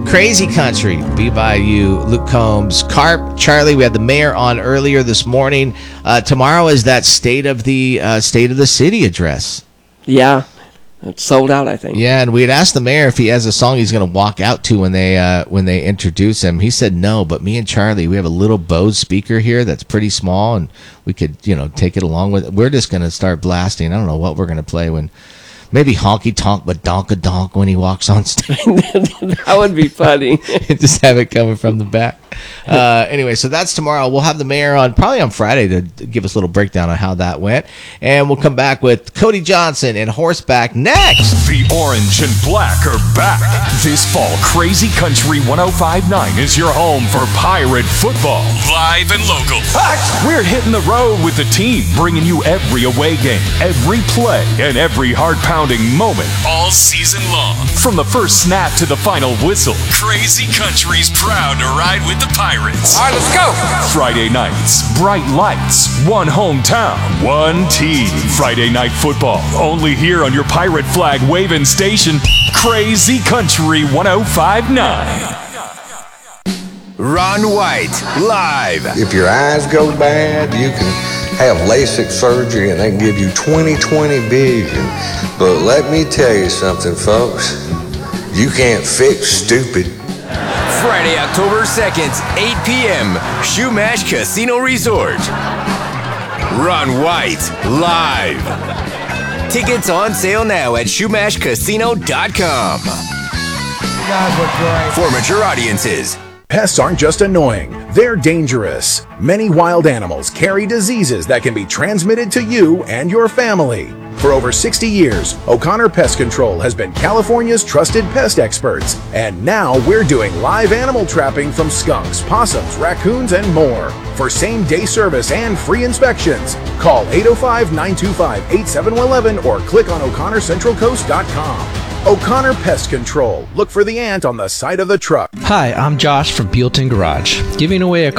Crazy Country, BYU, Luke Combs, Carp, Charlie. We had the mayor on earlier this morning. Tomorrow is that State of the City address. Yeah, it's sold out, I think. Yeah, and we had asked the mayor if he has a song he's going to walk out to when they introduce him. He said no, but me and Charlie, we have a little Bose speaker here that's pretty small, and we could take it along with it. We're just going to start blasting. I don't know what we're going to play when. Maybe honky tonk, but donk a donk when he walks on stage. That would be funny. Just have it coming from the back. Anyway, so that's tomorrow. We'll have the mayor on probably on Friday to give us a little breakdown on how that went. And we'll come back with Cody Johnson and Horseback next. The orange and black are back. This fall, Crazy Country 105.9 is your home for Pirate football. Live and local. We're hitting the road with the team, bringing you every away game, every play, and every heart-pounding moment all season long. From the first snap to the final whistle, Crazy Country's proud to ride with the Pirates. All right, let's go. Friday nights, bright lights, one hometown, one team. Friday night football, only here on your pirate flag waving station, Crazy Country 105.9. Ron White, live. If your eyes go bad, you can have LASIK surgery and they can give you 20/20 vision. But let me tell you something, folks. You can't fix stupid. Friday, October 2nd, 8 p.m., Shumash Casino Resort. Ron White, live. Tickets on sale now at ShumashCasino.com. You guys look great. For mature audiences. Pests aren't just annoying, they're dangerous. Many wild animals carry diseases that can be transmitted to you and your family. For over 60 years, O'Connor Pest Control has been California's trusted pest experts. And now we're doing live animal trapping from skunks, possums, raccoons, and more. For same-day service and free inspections, call 805-925-8711 or click on O'ConnorCentralCoast.com. O'Connor Pest Control. Look for the ant on the side of the truck. Hi, I'm Josh from Buellton Garage. Giving away a